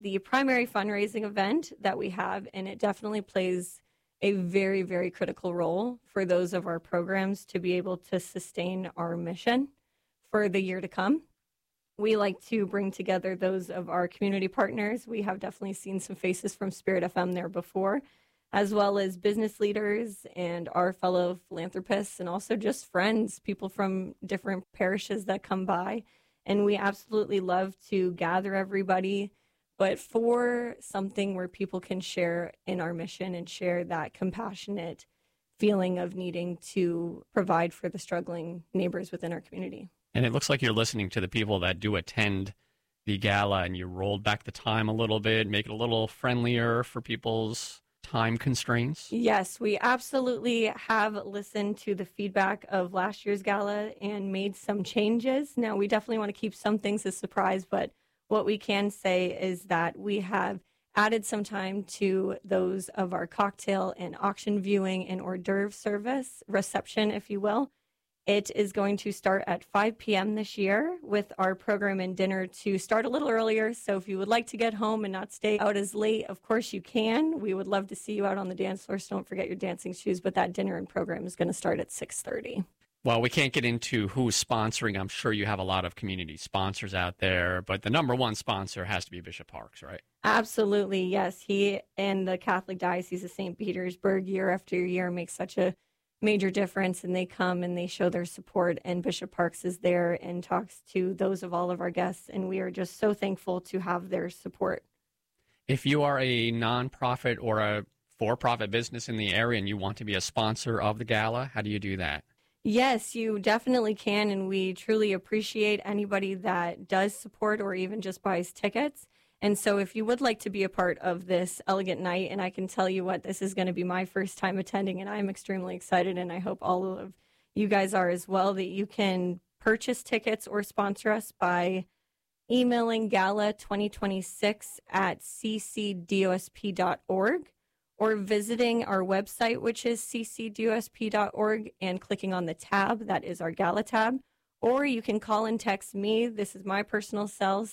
the primary fundraising event that we have, and it definitely plays a very, very critical role for those of our programs to be able to sustain our mission for the year to come. We like to bring together those of our community partners. We have definitely seen some faces from Spirit FM there before, as well as business leaders and our fellow philanthropists, and also just friends, people from different parishes that come by. And we absolutely love to gather everybody, but for something where people can share in our mission and share that compassionate feeling of needing to provide for the struggling neighbors within our community. And it looks like you're listening to the people that do attend the gala, and you rolled back the time a little bit, make it a little friendlier for people's time constraints. Yes, we absolutely have listened to the feedback of last year's gala and made some changes. Now, we definitely want to keep some things a surprise, but what we can say is that we have added some time to those of our cocktail and auction viewing and hors d'oeuvre service, reception, if you will. It is going to start at 5 p.m. this year with our program and dinner to start a little earlier. So if you would like to get home and not stay out as late, of course you can. We would love to see you out on the dance floor, so don't forget your dancing shoes. But that dinner and program is going to start at 6:30. Well, we can't get into who's sponsoring. I'm sure you have a lot of community sponsors out there, but the number one sponsor has to be Bishop Parks, right? Absolutely, yes. He and the Catholic Diocese of St. Petersburg year after year make such a major difference, and they come and they show their support, and Bishop Parks is there and talks to those of all of our guests, and we are just so thankful to have their support. If you are a nonprofit or a for-profit business in the area and you want to be a sponsor of the gala, how do you do that? Yes, you definitely can, and we truly appreciate anybody that does support or even just buys tickets. And so if you would like to be a part of this elegant night, and I can tell you what, this is going to be my first time attending, and I'm extremely excited, and I hope all of you guys are as well, that you can purchase tickets or sponsor us by emailing gala2026@ccdosp.org or visiting our website, which is ccdosp.org, and clicking on the tab, that is our gala tab. Or you can call and text me. This is my personal cell,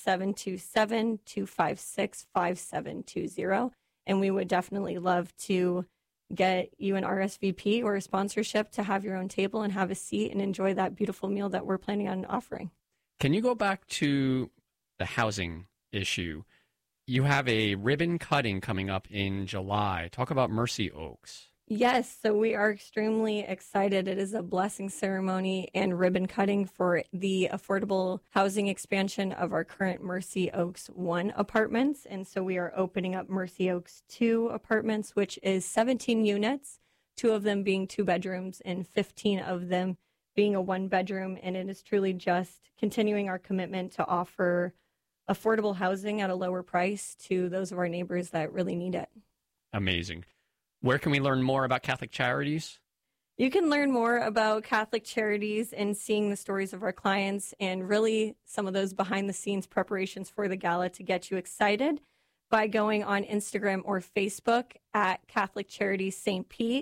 727-256-5720. And we would definitely love to get you an RSVP or a sponsorship to have your own table and have a seat and enjoy that beautiful meal that we're planning on offering. Can you go back to the housing issue? You have a ribbon cutting coming up in July. Talk about Mercy Oaks. Yes, so we are extremely excited. It is a blessing ceremony and ribbon cutting for the affordable housing expansion of our current Mercy Oaks 1 apartments. And so we are opening up Mercy Oaks 2 apartments, which is 17 units, 2 of them being 2 bedrooms and 15 of them being a 1 bedroom. And it is truly just continuing our commitment to offer affordable housing at a lower price to those of our neighbors that really need it. Amazing. Where can we learn more about Catholic Charities? You can learn more about Catholic Charities and seeing the stories of our clients and really some of those behind-the-scenes preparations for the gala to get you excited by going on Instagram or Facebook at Catholic Charities St. Pete.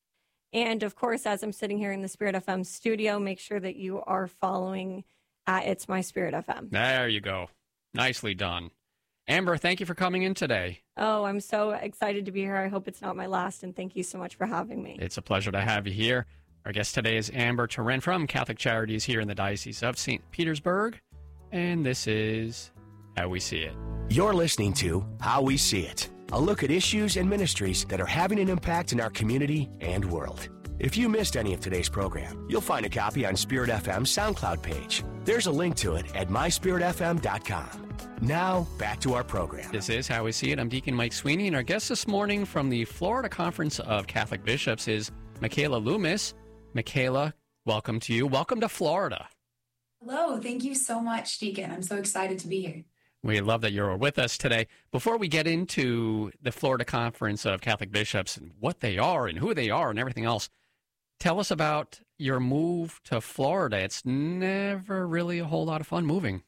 And, of course, as I'm sitting here in the Spirit FM studio, make sure that you are following at It's My Spirit FM. There you go. Nicely done. Amber, thank you for coming in today. Oh, I'm so excited to be here. I hope it's not my last, and thank you so much for having me. It's a pleasure to have you here. Our guest today is Amber Turin from Catholic Charities here in the Diocese of St. Petersburg, and this is How We See It. You're listening to How We See It, a look at issues and ministries that are having an impact in our community and world. If you missed any of today's program, you'll find a copy on Spirit FM's SoundCloud page. There's a link to it at myspiritfm.com. Now, back to our program. This is How We See It. I'm Deacon Mike Sweeney, and our guest this morning from the Florida Conference of Catholic Bishops is Michaela Loomis. Michaela, welcome to you. Welcome to Florida. Hello. Thank you so much, Deacon. I'm so excited to be here. We love that you're with us today. Before we get into the Florida Conference of Catholic Bishops and what they are and who they are and everything else, tell us about your move to Florida. It's never really a whole lot of fun moving.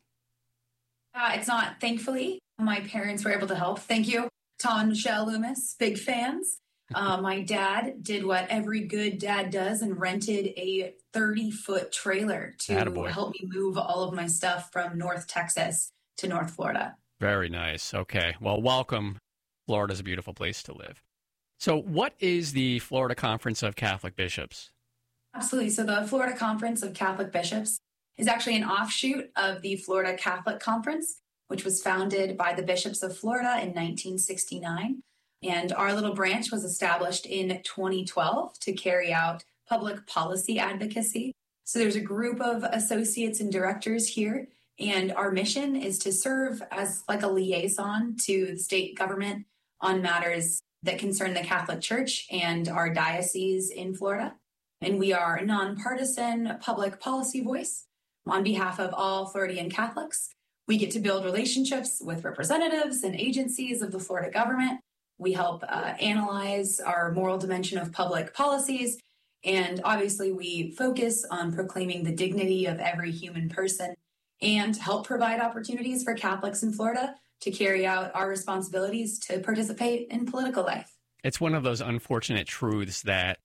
It's not, thankfully. My parents were able to help. Thank you, Tom and Michelle Loomis, big fans. My dad did what every good dad does and rented a 30-foot trailer to help me move all of my stuff from North Texas to North Florida. Very nice. Okay. Well, welcome. Florida's a beautiful place to live. So what is the Florida Conference of Catholic Bishops? Absolutely. So the Florida Conference of Catholic Bishops is actually an offshoot of the Florida Catholic Conference, which was founded by the bishops of Florida in 1969. And our little branch was established in 2012 to carry out public policy advocacy. So there's a group of associates and directors here, and our mission is to serve as like a liaison to the state government on matters that concern the Catholic Church and our diocese in Florida. And we are a nonpartisan public policy voice on behalf of all Floridian Catholics. We get to build relationships with representatives and agencies of the Florida government. We help analyze our moral dimension of public policies. And obviously, we focus on proclaiming the dignity of every human person and help provide opportunities for Catholics in Florida to carry out our responsibilities to participate in political life. It's one of those unfortunate truths that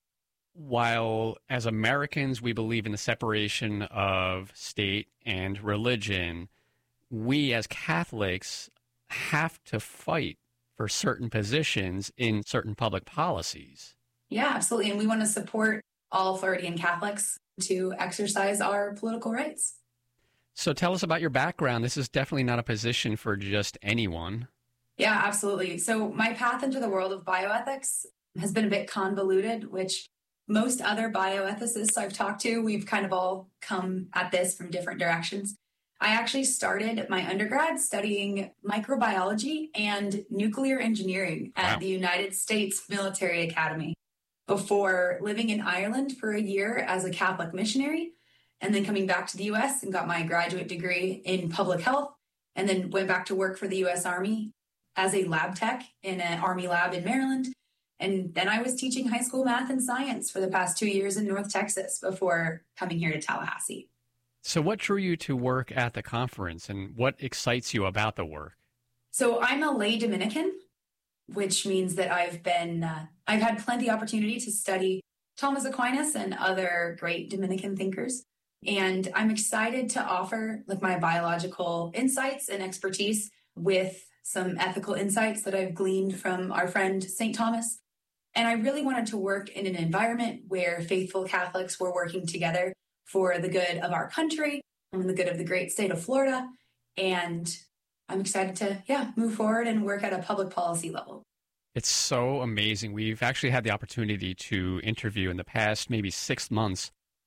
while as Americans we believe in the separation of state and religion, we as Catholics have to fight for certain positions in certain public policies. Yeah, absolutely. And we want to support all Floridian Catholics to exercise our political rights. So tell us about your background. This is definitely not a position for just anyone. Yeah, absolutely. So my path into the world of bioethics has been a bit convoluted, which most other bioethicists I've talked to, we've kind of all come at this from different directions. I actually started my undergrad studying microbiology and nuclear engineering at the United States Military Academy before living in Ireland for a year as a Catholic missionary, and then coming back to the U.S. and got my graduate degree in public health, and then went back to work for the U.S. Army as a lab tech in an Army lab in Maryland. And then I was teaching high school math and science for the past 2 years in North Texas before coming here to Tallahassee. So what drew you to work at the conference, and what excites you about the work? So I'm a lay Dominican, which means that I've had plenty of opportunity to study Thomas Aquinas and other great Dominican thinkers. And I'm excited to offer like my biological insights and expertise with some ethical insights that I've gleaned from our friend St. Thomas. And I really wanted to work in an environment where faithful Catholics were working together for the good of our country and the good of the great state of Florida. And I'm excited to, move forward and work at a public policy level. It's so amazing. We've actually had the opportunity to interview in the past maybe 6 months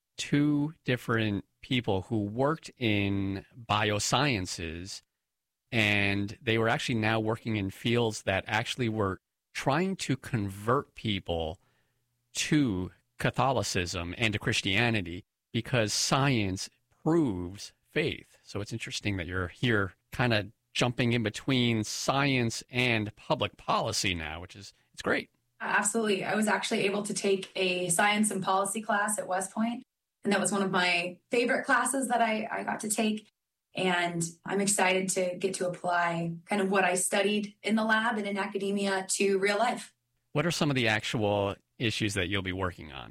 2 different people who worked in biosciences, and they were actually now working in fields that actually were trying to convert people to Catholicism and to Christianity because science proves faith. So it's interesting that you're here kind of jumping in between science and public policy now, it's great. Absolutely. I was actually able to take a science and policy class at West Point, and that was one of my favorite classes that I got to take. And I'm excited to get to apply kind of what I studied in the lab and in academia to real life. What are some of the actual issues that you'll be working on?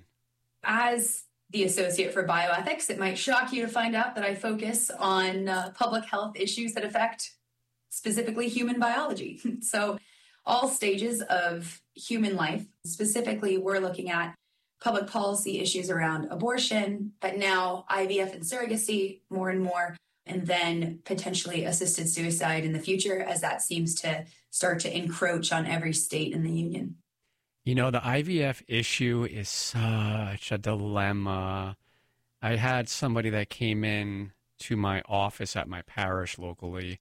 As the associate for bioethics, it might shock you to find out that I focus on public health issues that affect specifically human biology. So all stages of human life, specifically, we're looking at public policy issues around abortion, but now IVF and surrogacy more and more, and then potentially assisted suicide in the future as that seems to start to encroach on every state in the union. You know, the IVF issue is such a dilemma. I had somebody that came in to my office at my parish locally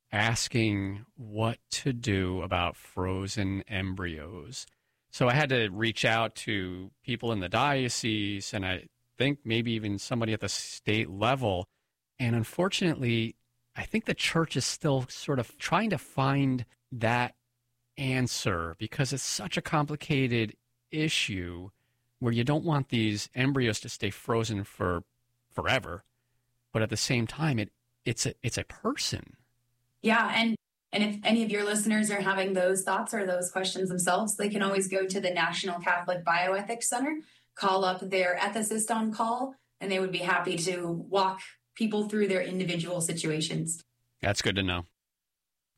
asking what to do about frozen embryos. So I had to reach out to people in the diocese, and I think maybe even somebody at the state level. And unfortunately, I think the church is still sort of trying to find that answer because it's such a complicated issue where you don't want these embryos to stay frozen for forever. But at the same time, it's a person. Yeah, and if any of your listeners are having those thoughts or those questions themselves, they can always go to the National Catholic Bioethics Center, call up their ethicist on call, and they would be happy to walk people through their individual situations. That's good to know.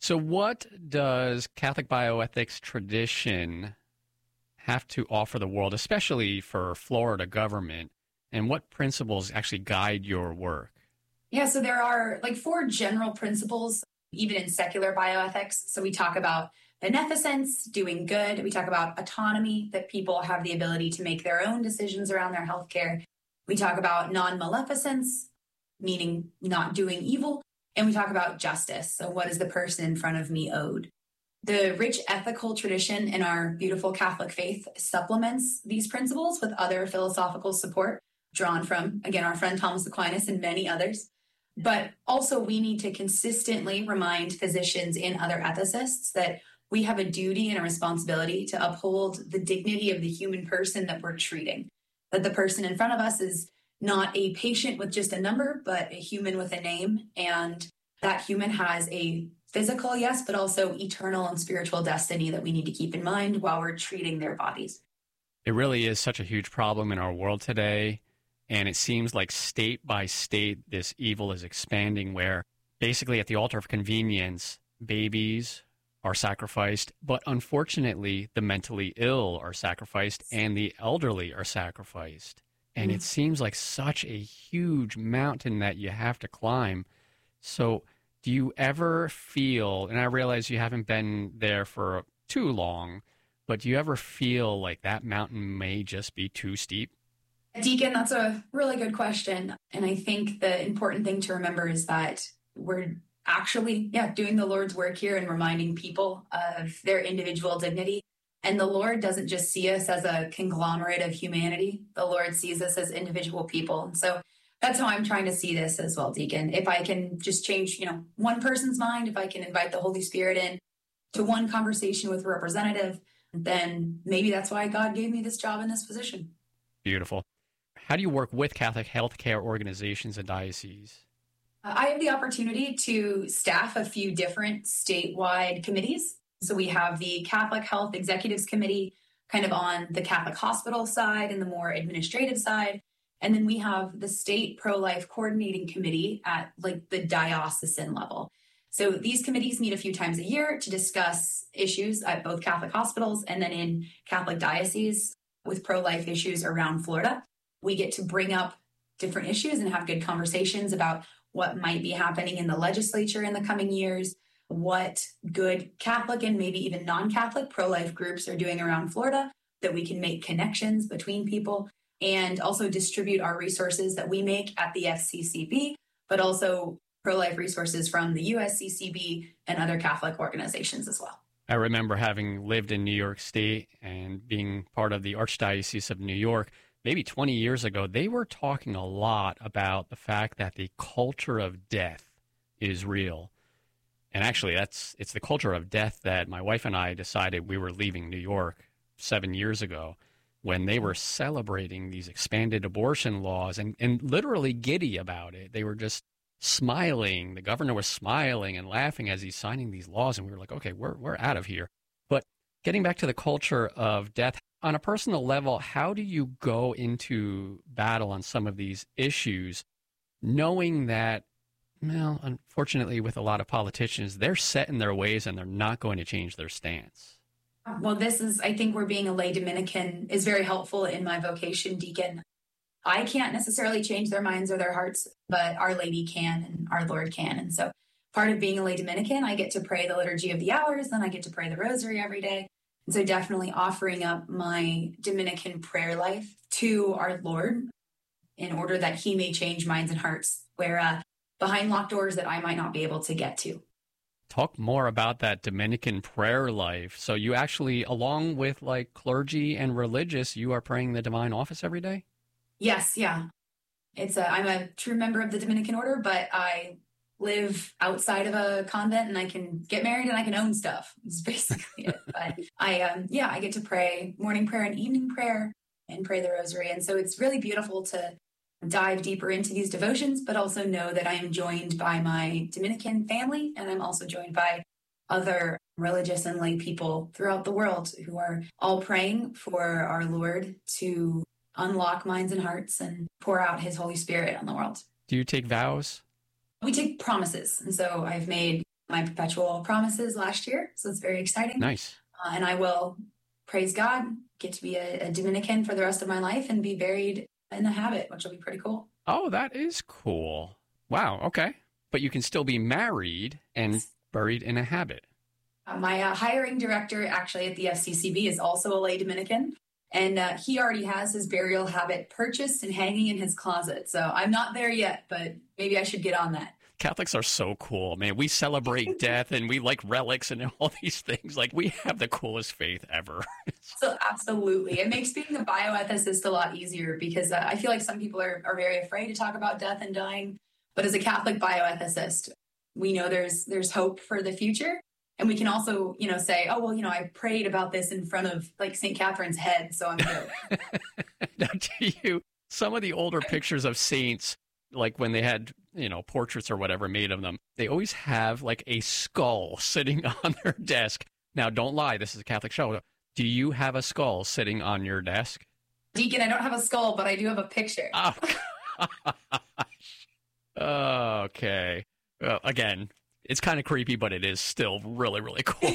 So what does Catholic bioethics tradition have to offer the world, especially for Florida government, and what principles actually guide your work? Yeah, so there are like 4 general principles, even in secular bioethics. So we talk about beneficence, doing good. We talk about autonomy, that people have the ability to make their own decisions around their healthcare. We talk about non-maleficence, meaning not doing evil. And we talk about justice. So what is the person in front of me owed? The rich ethical tradition in our beautiful Catholic faith supplements these principles with other philosophical support drawn from, again, our friend Thomas Aquinas and many others. But also we need to consistently remind physicians and other ethicists that we have a duty and a responsibility to uphold the dignity of the human person that we're treating, that the person in front of us is not a patient with just a number, but a human with a name. And that human has a physical, yes, but also eternal and spiritual destiny that we need to keep in mind while we're treating their bodies. It really is such a huge problem in our world today. And it seems like state by state, this evil is expanding where basically at the altar of convenience, babies are sacrificed. But unfortunately, the mentally ill are sacrificed and the elderly are sacrificed. And it seems like such a huge mountain that you have to climb. So do you ever feel, and I realize you haven't been there for too long, but do you ever feel like that mountain may just be too steep? Deacon, that's a really good question. And I think the important thing to remember is that we're actually, doing the Lord's work here and reminding people of their individual dignity. And the Lord doesn't just see us as a conglomerate of humanity. The Lord sees us as individual people. And so that's how I'm trying to see this as well, Deacon. If I can just change, one person's mind, if I can invite the Holy Spirit in to one conversation with a representative, then maybe that's why God gave me this job in this position. Beautiful. How do you work with Catholic healthcare organizations and dioceses? I have the opportunity to staff a few different statewide committees. So we have the Catholic Health Executives Committee kind of on the Catholic hospital side and the more administrative side. And then we have the State Pro-Life Coordinating Committee at like the diocesan level. So these committees meet a few times a year to discuss issues at both Catholic hospitals and then in Catholic dioceses with pro-life issues around Florida. We get to bring up different issues and have good conversations about what might be happening in the legislature in the coming years, what good Catholic and maybe even non-Catholic pro-life groups are doing around Florida, that we can make connections between people and also distribute our resources that we make at the FCCB, but also pro-life resources from the USCCB and other Catholic organizations as well. I remember having lived in New York State and being part of the Archdiocese of New York. Maybe 20 years ago, they were talking a lot about the fact that the culture of death is real. And actually, it's the culture of death that my wife and I decided we were leaving New York 7 years ago when they were celebrating these expanded abortion laws and literally giddy about it. They were just smiling. The governor was smiling and laughing as he's signing these laws. And we were like, okay, we're out of here. But getting back to the culture of death, on a personal level, how do you go into battle on some of these issues, knowing that, well, unfortunately, with a lot of politicians, they're set in their ways and they're not going to change their stance? Well, I think where being a lay Dominican is very helpful in my vocation, Deacon. I can't necessarily change their minds or their hearts, but Our Lady can and our Lord can. And so part of being a lay Dominican, I get to pray the Liturgy of the Hours, then I get to pray the Rosary every day. And so definitely offering up my Dominican prayer life to our Lord in order that he may change minds and hearts where behind locked doors that I might not be able to get to. Talk more about that Dominican prayer life. So you actually, along with like clergy and religious, you are praying the divine office every day? Yes, yeah. I'm a true member of the Dominican order, but I live outside of a convent and I can get married and I can own stuff. It's basically it. But I get to pray morning prayer and evening prayer and pray the Rosary. And so it's really beautiful to dive deeper into these devotions, but also know that I am joined by my Dominican family, and I'm also joined by other religious and lay people throughout the world who are all praying for our Lord to unlock minds and hearts and pour out his Holy Spirit on the world. Do you take vows? We take promises. And so I've made my perpetual promises last year. So it's very exciting. Nice. And I will, praise God, get to be a Dominican for the rest of my life and be buried in the habit, which will be pretty cool. Oh, that is cool. Wow. Okay. But you can still be married and buried in a habit. My hiring director actually at the FCCB is also a lay Dominican. And he already has his burial habit purchased and hanging in his closet. So I'm not there yet, but maybe I should get on that. Catholics are so cool, man. We celebrate death and we like relics and all these things. Like, we have the coolest faith ever. So absolutely. It makes being a bioethicist a lot easier because I feel like some people are very afraid to talk about death and dying. But as a Catholic bioethicist, we know there's hope for the future. And we can also, say, oh, well, I prayed about this in front of like St. Catherine's head, so I'm good. Now, to you, some of the older pictures of saints, like when they had, portraits or whatever made of them, they always have like a skull sitting on their desk. Now, don't lie. This is a Catholic show. Do you have a skull sitting on your desk? Deacon, I don't have a skull, but I do have a picture. Oh, gosh. Okay. Well, again, it's kind of creepy, but it is still really, really cool.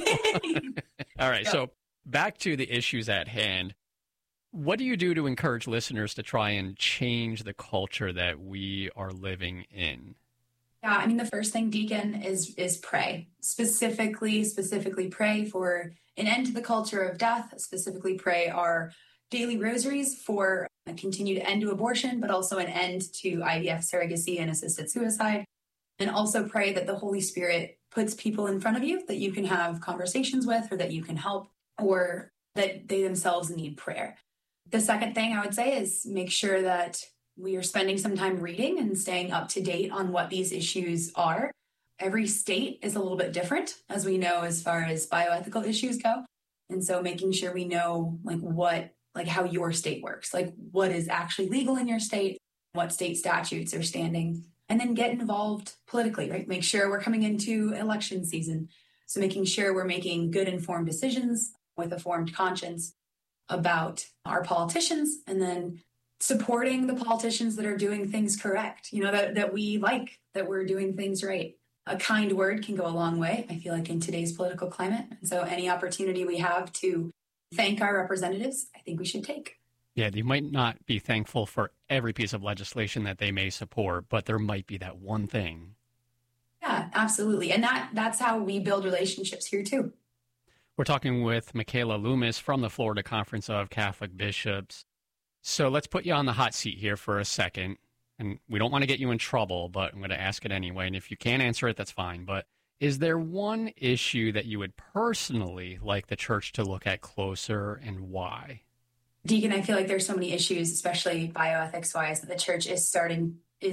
All right. So back to the issues at hand. What do you do to encourage listeners to try and change the culture that we are living in? Yeah, the first thing, Deacon, is pray. Specifically pray for an end to the culture of death. Specifically pray our daily rosaries for a continued end to abortion, but also an end to IVF surrogacy and assisted suicide. And also pray that the Holy Spirit puts people in front of you that you can have conversations with or that you can help or that they themselves need prayer. The second thing I would say is make sure that we are spending some time reading and staying up to date on what these issues are. Every state is a little bit different, as we know, as far as bioethical issues go. And so making sure we know how your state works, like what is actually legal in your state, what state statutes are standing. And then get involved politically, right? Make sure we're coming into election season. So making sure we're making good informed decisions with a formed conscience about our politicians and then supporting the politicians that are doing things correct, that we like, that we're doing things right. A kind word can go a long way, I feel like, in today's political climate. And so any opportunity we have to thank our representatives, I think we should take. Yeah, you might not be thankful for every piece of legislation that they may support, but there might be that one thing. Yeah, absolutely. And that's how we build relationships here too. We're talking with Michaela Loomis from the Florida Conference of Catholic Bishops. So let's put you on the hot seat here for a second. And we don't want to get you in trouble, but I'm going to ask it anyway. And if you can't answer it, that's fine. But is there one issue that you would personally like the church to look at closer, and why? Deacon, I feel like there's so many issues, especially bioethics-wise, that the church is starting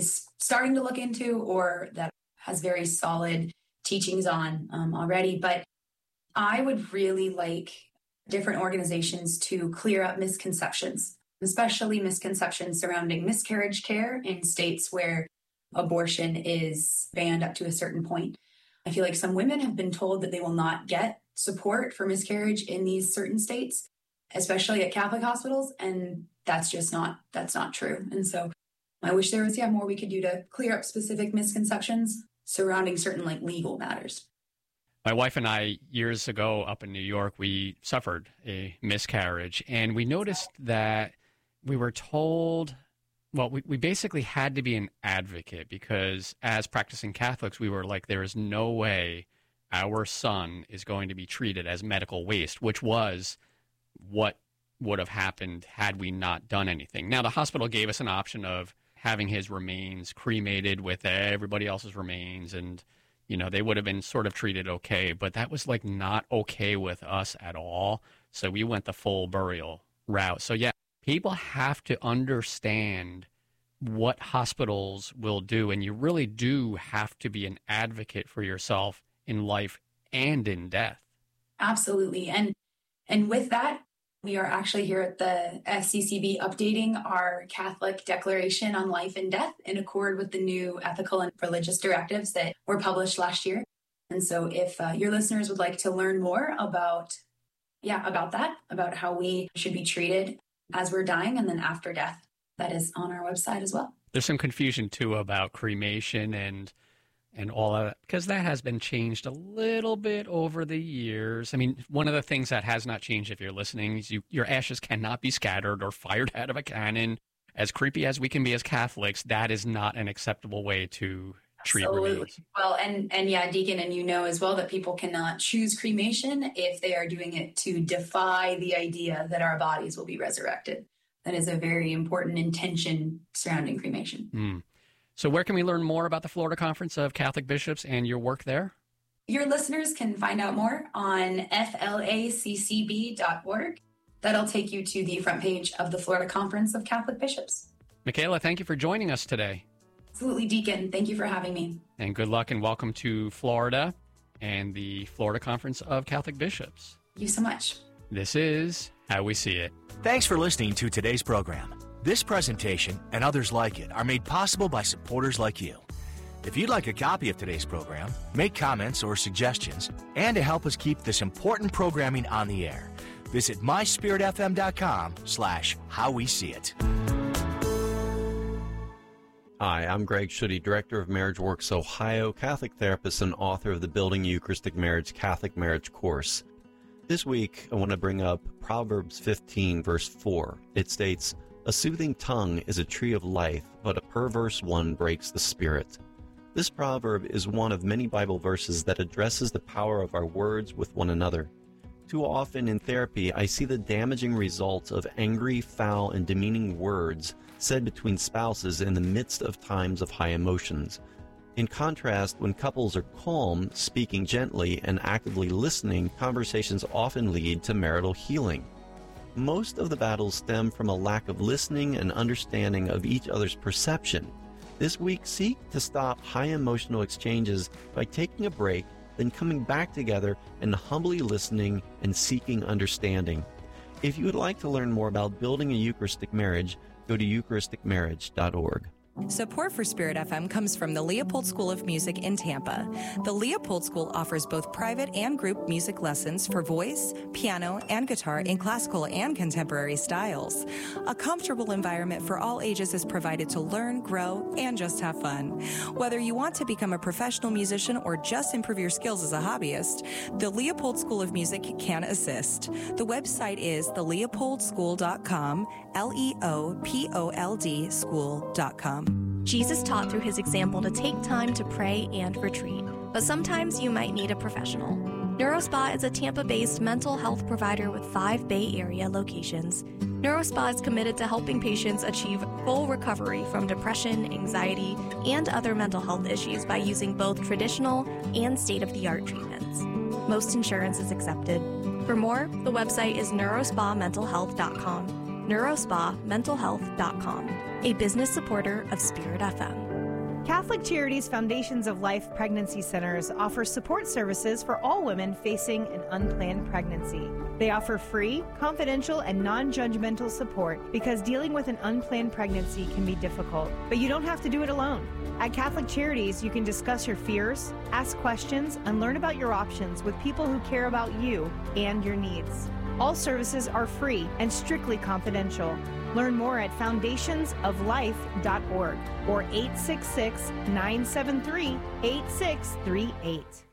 to look into or that has very solid teachings on already. But I would really like different organizations to clear up misconceptions, especially misconceptions surrounding miscarriage care in states where abortion is banned up to a certain point. I feel like some women have been told that they will not get support for miscarriage in these certain states, especially at Catholic hospitals, and that's not true. And so I wish there was more we could do to clear up specific misconceptions surrounding certain legal matters. My wife and I, years ago up in New York, we suffered a miscarriage, and we noticed that we were told, we basically had to be an advocate because as practicing Catholics, we were like, there is no way our son is going to be treated as medical waste, which was what would have happened had we not done anything. Now, the hospital gave us an option of having his remains cremated with everybody else's remains, and they would have been sort of treated okay, but that was not okay with us at all. So we went the full burial route. So yeah, people have to understand what hospitals will do, and you really do have to be an advocate for yourself in life and in death. Absolutely. And with that, we are actually here at the FCCB updating our Catholic Declaration on Life and Death in accord with the new ethical and religious directives that were published last year. And so if your listeners would like to learn more about how we should be treated as we're dying and then after death, that is on our website as well. There's some confusion too about cremation and and all of that, because that has been changed a little bit over the years. I mean, one of the things that has not changed, if you're listening, is your ashes cannot be scattered or fired out of a cannon. As creepy as we can be as Catholics, that is not an acceptable way to treat remains. Well, and yeah, Deacon, and you know as well that people cannot choose cremation if they are doing it to defy the idea that our bodies will be resurrected. That is a very important intention surrounding cremation. So where can we learn more about the Florida Conference of Catholic Bishops and your work there? Your listeners can find out more on flaccb.org. That'll take you to the front page of the Florida Conference of Catholic Bishops. Michaela, thank you for joining us today. Absolutely, Deacon. Thank you for having me. And good luck and welcome to Florida and the Florida Conference of Catholic Bishops. Thank you so much. This is How We See It. Thanks for listening to today's program. This presentation and others like it are made possible by supporters like you. If you'd like a copy of today's program, make comments or suggestions, and to help us keep this important programming on the air, visit myspiritfm.com/howweseeit. Hi, I'm Greg Schutte, Director of Marriage Works Ohio, Catholic therapist and author of the Building Eucharistic Marriage Catholic Marriage course. This week, I want to bring up Proverbs 15, verse 4. It states, "A soothing tongue is a tree of life, but a perverse one breaks the spirit." This proverb is one of many Bible verses that addresses the power of our words with one another. Too often in therapy, I see the damaging results of angry, foul, and demeaning words said between spouses in the midst of times of high emotions. In contrast, when couples are calm, speaking gently, and actively listening, conversations often lead to marital healing. Most of the battles stem from a lack of listening and understanding of each other's perception. This week, seek to stop high emotional exchanges by taking a break, then coming back together and humbly listening and seeking understanding. If you would like to learn more about building a Eucharistic marriage, go to eucharisticmarriage.org. Support for Spirit FM comes from the Leopold School of Music in Tampa. The Leopold School offers both private and group music lessons for voice, piano, and guitar in classical and contemporary styles. A comfortable environment for all ages is provided to learn, grow, and just have fun. Whether you want to become a professional musician or just improve your skills as a hobbyist, the Leopold School of Music can assist. The website is theleopoldschool.com, LEOPOLD school.com. Jesus taught through his example to take time to pray and retreat, but sometimes you might need a professional. NeuroSpa is a Tampa-based mental health provider with 5 Bay Area locations. NeuroSpa is committed to helping patients achieve full recovery from depression, anxiety, and other mental health issues by using both traditional and state-of-the-art treatments. Most insurance is accepted. For more, the website is neurospamentalhealth.com. neurospamentalhealth.com, a business supporter of Spirit FM. Catholic Charities Foundations of Life Pregnancy Centers offer support services for all women facing an unplanned pregnancy. They offer free, confidential, and non-judgmental support because dealing with an unplanned pregnancy can be difficult, but you don't have to do it alone. At Catholic Charities, you can discuss your fears, ask questions, and learn about your options with people who care about you and your needs. All services are free and strictly confidential. Learn more at foundationsoflife.org or 866-973-8638.